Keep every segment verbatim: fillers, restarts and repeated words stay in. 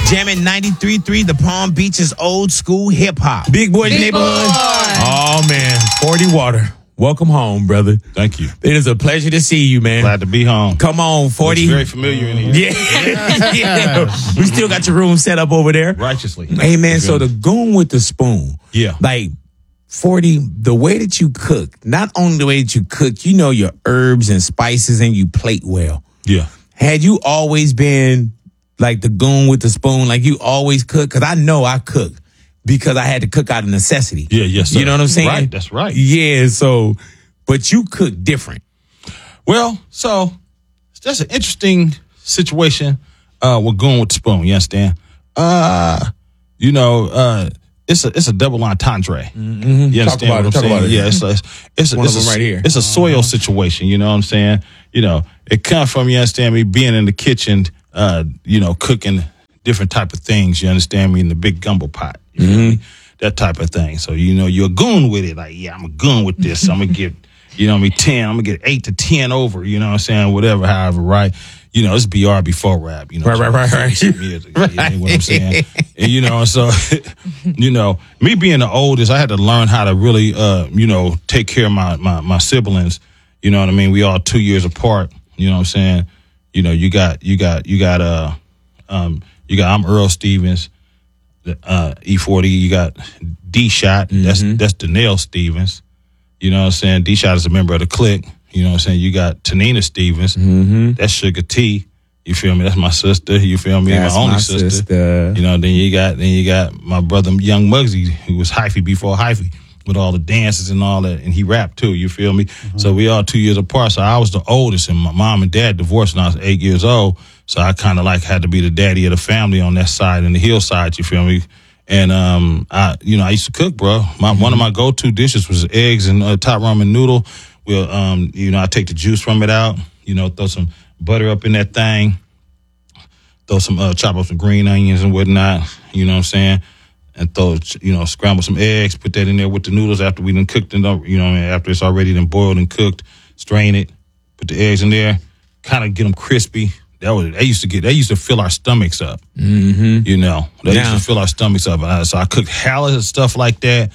Jamming ninety-three point three, the Palm Beaches old school hip hop. Big Boys Big Neighborhood. Boy. Oh, man. forty Water. Welcome home, brother. Thank you. It is a pleasure to see you, man. Glad to be home. Come on, forty. It's very familiar in here. Yeah. yeah. We still got your room set up over there. Righteously. Hey, man, so the goon with the spoon. Yeah. Like, forty, the way that you cook, not only the way that you cook, you know your herbs and spices and you plate well. Yeah. Had you always been like the goon with the spoon, like you always cook? Because I know I cook because I had to cook out of necessity. Yeah, yes, sir. You know what I'm saying? Right, that's right. Yeah, so, but you cook different. Well, so that's an interesting situation uh, with going with the spoon. You understand? Uh, you know, uh, it's a it's a double entendre. Mm-hmm. You understand Talk about what it, I'm talk saying? about it. Yeah, it's a, it's a, One it's of a, them right here. It's a soil situation. You know what I'm saying? You know, it comes from, you understand me, being in the kitchen, uh, you know, cooking different type of things. You understand me, in the big gumbo pot. You feel Mm-hmm. me? That type of thing. So, you know, you're a goon with it. Like, yeah, I'm a goon with this. I'm going to get, you know what I mean, ten. I'm going to get eight to ten over, you know what I'm saying? Whatever, however, right? You know, it's B R before rap, you know. Right, right, right, right. Some years ago, you know what I'm saying? And, you know, so, you know, me being the oldest, I had to learn how to really, uh, you know, take care of my, my, my siblings. You know what I mean? We all two years apart, you know what I'm saying? You know, you got, you got, you got, uh, um, you got, I'm Earl Stevens. Uh, E forty, you got D-Shot, mm-hmm. that's that's Danielle Stevens. You know what I'm saying? D-Shot is a member of the clique. You know what I'm saying? You got Tanina Stevens, Mm-hmm. that's Sugar T. You feel me? That's my sister. You feel me? That's my only my sister. sister. You know, then you got then you got my brother Young Muggsy, who was hyphy before hyphy, with all the dances and all that, and he rapped too. You feel me? Mm-hmm. So we all two years apart. So I was the oldest, and my mom and dad divorced when I was eight years old. So I kind of like had to be the daddy of the family on that side and the hillside. You feel me? And um, I, you know, I used to cook, bro. My mm-hmm. one of my go-to dishes was eggs and uh, top ramen noodle. We'll, um, you know, I take the juice from it out. You know, throw some butter up in that thing. Throw some, uh, chop up some green onions and whatnot. You know what I'm saying? And throw, you know, scramble some eggs. Put that in there with the noodles after we done cooked it up. You know, what I mean? After it's already done boiled and cooked, strain it. Put the eggs in there. Kind of get them crispy. That was they used to get. They used to fill our stomachs up. Mm-hmm. You know, they Yeah. used to fill our stomachs up. And I, so I cooked hella and stuff like that.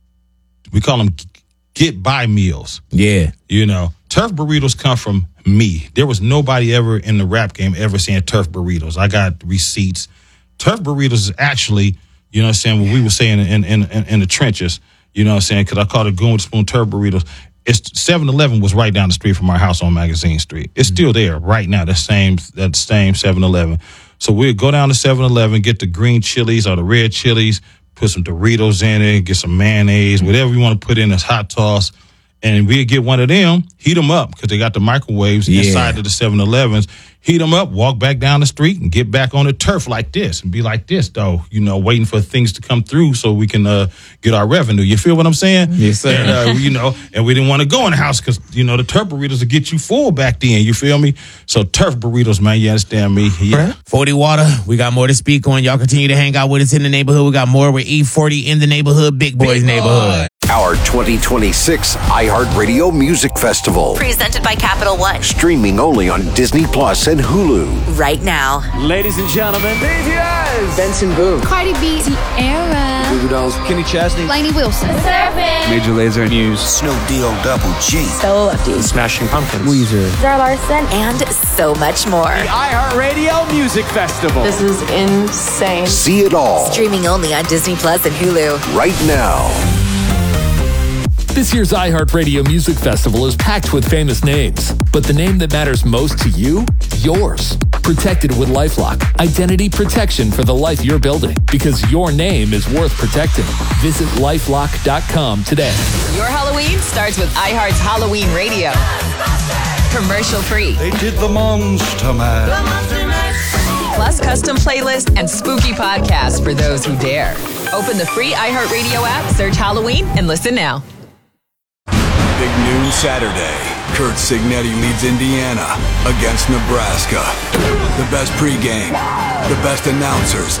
We call them get by meals. Yeah. You know, turf burritos come from me. There was nobody ever in the rap game ever saying turf burritos. I got receipts. Turf burritos is actually, you know what I'm saying, what we were saying in in, in, in the trenches. You know what I'm saying? Because I called it Goon with Spoon turf burritos. It's seven eleven was right down the street from our house on Magazine Street. It's still there right now, that same that same seven eleven. So we'd go down to seven eleven, get the green chilies or the red chilies, put some Doritos in it, get some mayonnaise, whatever you want to put in this hot sauce. And we'd get one of them, heat them up, because they got the microwaves Yeah. inside of the seven elevens. Heat them up, walk back down the street, and get back on the turf like this, and be like this, though, you know, waiting for things to come through so we can uh, get our revenue. You feel what I'm saying? Yes, sir. And, uh, you know, and we didn't want to go in the house because, you know, the turf burritos will get you full back then. You feel me? So turf burritos, man, you understand me? Yeah. forty Water, we got more to speak on. Y'all continue to hang out with us in the neighborhood. We got more with E forty in the neighborhood, Big Boys neighborhood. Our twenty twenty-six iHeartRadio Music Festival. Presented by Capital One. Streaming only on Disney Plus and Hulu. Right now. Ladies and gentlemen, B T S, Benson Boone, Cardi B, Sierra, Goo Goo Dolls, Kenny Chesney, Lainey Wilson, Major Lazer, Muse, Snoop D O Double G. So Lefty. Smashing Pumpkins, Weezer, Zara Larson. And so much more. the iHeartRadio Music Festival. This is insane. See it all Streaming only on Disney Plus and Hulu. right now. This year's iHeartRadio Music Festival is packed with famous names, but the name that matters most to you? Yours. Protected with LifeLock. Identity protection for the life you're building, because your name is worth protecting. Visit lifelock dot com today. Your Halloween starts with iHeart's Halloween Radio. Commercial free. They did the Monster Mash. Plus custom playlists and spooky podcasts for those who dare. Open the free iHeartRadio app, search Halloween, and listen now. Big noon Saturday. Kurt Signetti leads Indiana against Nebraska. The best pregame, the best announcers.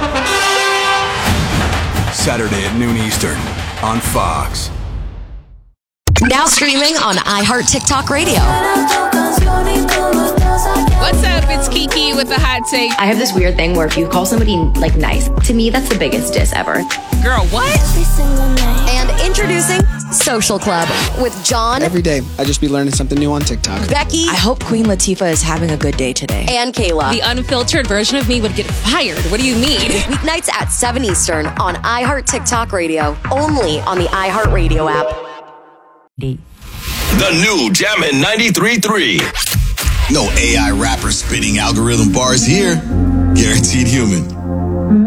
Saturday at noon Eastern on Fox. Now streaming on iHeart TikTok Radio. What's up? It's Kiki with the hot take. I have this weird thing where if you call somebody like nice, to me that's the biggest diss ever. Girl, what? And introducing Social Club with John. Every day, I just be learning something new on TikTok. Becky. I hope Queen Latifah is having a good day today. And Kayla. The unfiltered version of me would get fired. What do you mean? Weeknights at seven Eastern on iHeart TikTok Radio. Only on the iHeart Radio app. The new Jammin' ninety-three point three. No A I rapper spitting algorithm bars here. Guaranteed human.